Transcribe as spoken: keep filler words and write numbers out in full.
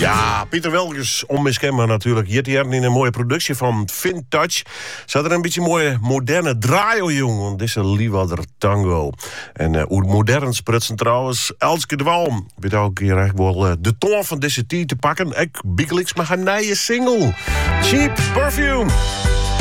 Ja, Pieter Welkers, onmiskenbaar natuurlijk. Hier in een mooie productie van Vintage. Zat er een beetje mooie moderne draai op, jongen. Want dit is een Liewader tango. En uh, hoe modern sprutsen trouwens. Elske de Walm. Weet ook hier echt wel uh, de toon van deze tijd te pakken. Ik biekelijks maar een nieuwe single. Cheap Perfume.